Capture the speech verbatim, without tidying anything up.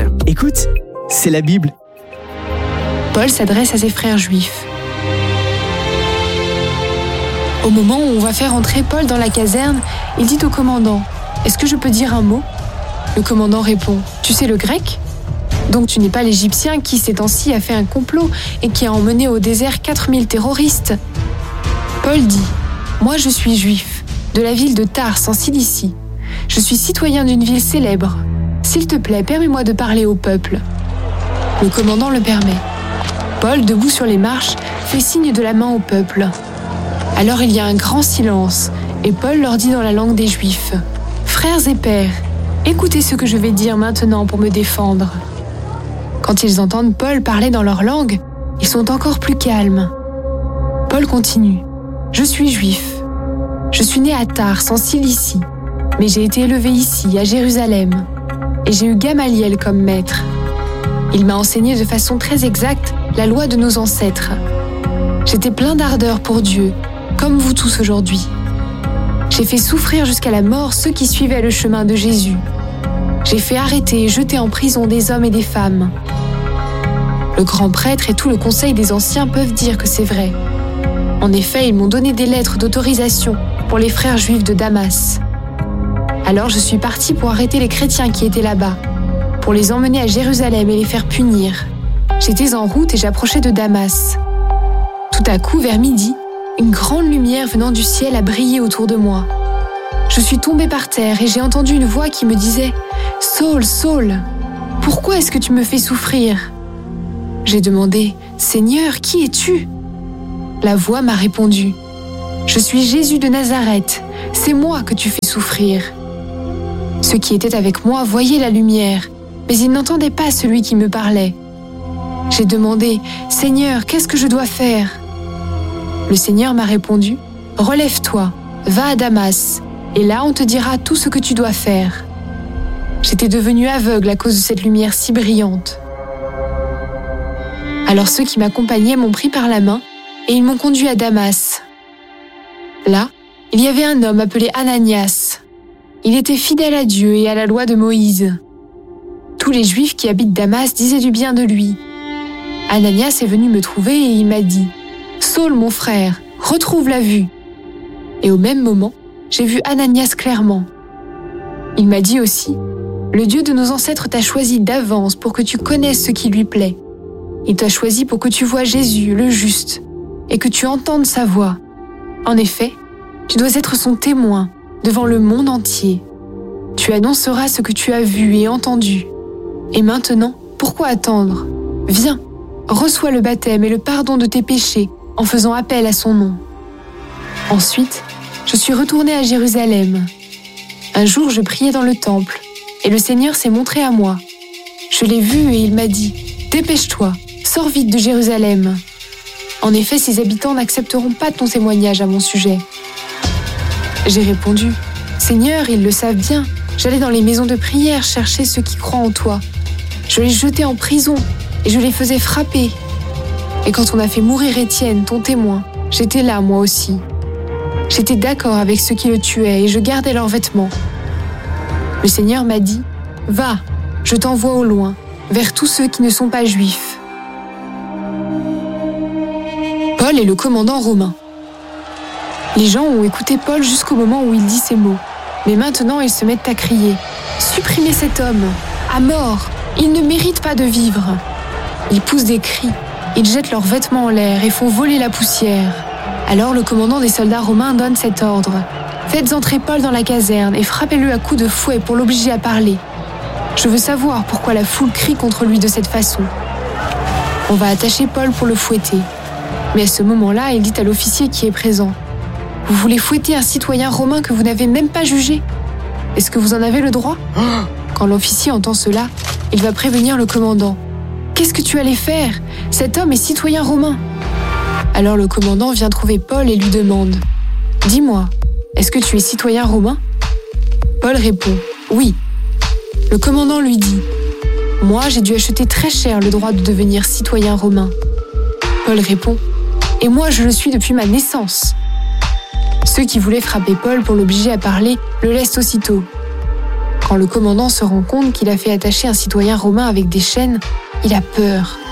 Écoute, c'est la Bible. Paul s'adresse à ses frères juifs. Au moment où on va faire entrer Paul dans la caserne, il dit au commandant « Est-ce que je peux dire un mot ?» Le commandant répond « Tu sais le grec ? Donc tu n'es pas l'Égyptien qui, ces temps-ci, a fait un complot et qui a emmené au désert quatre mille terroristes ?» Paul dit « Moi je suis juif, de la ville de Tars en Cilicie. Je suis citoyen d'une ville célèbre. S'il te plaît, permets-moi de parler au peuple. » Le commandant le permet. Paul, debout sur les marches, fait signe de la main au peuple. Alors il y a un grand silence, et Paul leur dit dans la langue des Juifs « Frères et pères, écoutez ce que je vais dire maintenant pour me défendre. » Quand ils entendent Paul parler dans leur langue, ils sont encore plus calmes. Paul continue « Je suis juif. Je suis né à Tars, en Cilicie, mais j'ai été élevé ici, à Jérusalem, et j'ai eu Gamaliel comme maître. Il m'a enseigné de façon très exacte la loi de nos ancêtres. J'étais plein d'ardeur pour Dieu, comme vous tous aujourd'hui. J'ai fait souffrir jusqu'à la mort ceux qui suivaient le chemin de Jésus. J'ai fait arrêter et jeter en prison des hommes et des femmes. Le grand prêtre et tout le conseil des anciens peuvent dire que c'est vrai. En effet, ils m'ont donné des lettres d'autorisation pour les frères juifs de Damas. Alors je suis parti pour arrêter les chrétiens qui étaient là-bas, pour les emmener à Jérusalem et les faire punir. J'étais en route et j'approchais de Damas. Tout à coup, vers midi, une grande lumière venant du ciel a brillé autour de moi. Je suis tombée par terre et j'ai entendu une voix qui me disait « Saul, Saul, pourquoi est-ce que tu me fais souffrir ?» J'ai demandé « Seigneur, qui es-tu » La voix m'a répondu « Je suis Jésus de Nazareth, c'est moi que tu fais souffrir. » Ceux qui étaient avec moi voyaient la lumière, mais ils n'entendaient pas celui qui me parlait. J'ai demandé « Seigneur, qu'est-ce que je dois faire ?» Le Seigneur m'a répondu « Relève-toi, va à Damas, et là on te dira tout ce que tu dois faire. » J'étais devenue aveugle à cause de cette lumière si brillante. Alors ceux qui m'accompagnaient m'ont pris par la main et ils m'ont conduit à Damas. Là, il y avait un homme appelé Ananias. Il était fidèle à Dieu et à la loi de Moïse. Tous les Juifs qui habitent Damas disaient du bien de lui. Ananias est venu me trouver et il m'a dit « Saul, mon frère, retrouve la vue !» Et au même moment, j'ai vu Ananias clairement. Il m'a dit aussi « Le Dieu de nos ancêtres t'a choisi d'avance pour que tu connaisses ce qui lui plaît. Il t'a choisi pour que tu vois Jésus, le juste, et que tu entendes sa voix. En effet, tu dois être son témoin devant le monde entier. Tu annonceras ce que tu as vu et entendu. Et maintenant, pourquoi attendre ? Viens, reçois le baptême et le pardon de tes péchés en faisant appel à son nom. » Ensuite, je suis retournée à Jérusalem. Un jour, je priais dans le temple, et le Seigneur s'est montré à moi. Je l'ai vu et il m'a dit « Dépêche-toi, sors vite de Jérusalem. » En effet, ses habitants n'accepteront pas ton témoignage à mon sujet. J'ai répondu « Seigneur, ils le savent bien, j'allais dans les maisons de prière chercher ceux qui croient en toi. Je les jetais en prison et je les faisais frapper. Et quand on a fait mourir Étienne, ton témoin, j'étais là moi aussi. J'étais d'accord avec ceux qui le tuaient et je gardais leurs vêtements. Le Seigneur m'a dit « Va, je t'envoie au loin, vers tous ceux qui ne sont pas juifs. » Paul est le commandant romain. Les gens ont écouté Paul jusqu'au moment où il dit ces mots. Mais maintenant, ils se mettent à crier « Supprimez cet homme, à mort, il ne mérite pas de vivre !» Ils poussent des cris, ils jettent leurs vêtements en l'air et font voler la poussière. Alors le commandant des soldats romains donne cet ordre. « Faites entrer Paul dans la caserne et frappez-le à coups de fouet pour l'obliger à parler. Je veux savoir pourquoi la foule crie contre lui de cette façon. » On va attacher Paul pour le fouetter. Mais à ce moment-là, il dit à l'officier qui est présent « Vous voulez fouetter un citoyen romain que vous n'avez même pas jugé ? Est-ce que vous en avez le droit ?» Quand l'officier entend cela, il va prévenir le commandant. « Qu'est-ce que tu allais faire ? Cet homme est citoyen romain. » Alors le commandant vient trouver Paul et lui demande « Dis-moi, est-ce que tu es citoyen romain ?» Paul répond « Oui. » Le commandant lui dit « Moi, j'ai dû acheter très cher le droit de devenir citoyen romain. » Paul répond « Et moi, je le suis depuis ma naissance. » Ceux qui voulaient frapper Paul pour l'obliger à parler le laissent aussitôt. Quand le commandant se rend compte qu'il a fait attacher un citoyen romain avec des chaînes, il a peur.